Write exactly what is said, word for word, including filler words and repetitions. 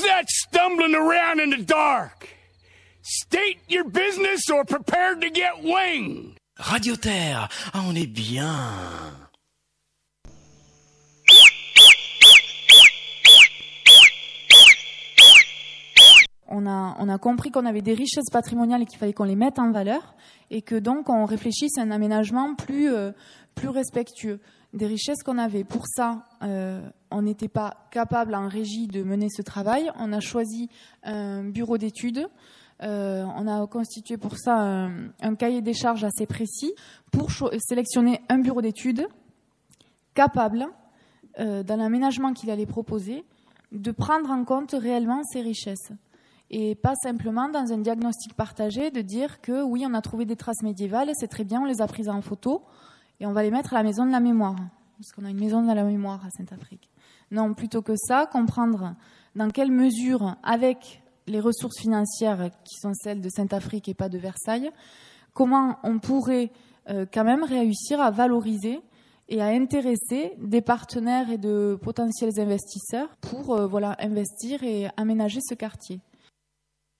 Who's that stumbling around in the dark? State your business or prepare to get winged. Radio Terre, ah, on est bien. On a, on a compris qu'on avait des richesses patrimoniales et qu'il fallait qu'on les mette en valeur et que donc on réfléchisse à un aménagement plus, euh, plus respectueux des richesses qu'on avait. Pour ça, euh, on n'était pas capable en régie de mener ce travail. On a choisi un bureau d'études. Euh, on a constitué pour ça un, un cahier des charges assez précis pour cho- sélectionner un bureau d'études capable, euh, dans l'aménagement qu'il allait proposer, de prendre en compte réellement ces richesses. Et pas simplement dans un diagnostic partagé de dire que oui, on a trouvé des traces médiévales, c'est très bien, on les a prises en photo et on va les mettre à la maison de la mémoire, parce qu'on a une maison de la mémoire à Saint-Affrique. Non, plutôt que ça, comprendre dans quelle mesure, avec les ressources financières qui sont celles de Saint-Affrique et pas de Versailles, comment on pourrait euh, quand même réussir à valoriser et à intéresser des partenaires et de potentiels investisseurs pour euh, voilà, investir et aménager ce quartier.